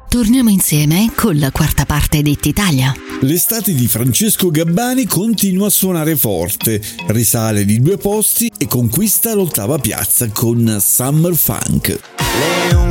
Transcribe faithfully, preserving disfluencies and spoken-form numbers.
Torniamo insieme con la quarta parte di Hit Italia. L'estate di Francesco Gabbani continua a suonare forte, risale di due posti e conquista l'ottava piazza con Summer Funk.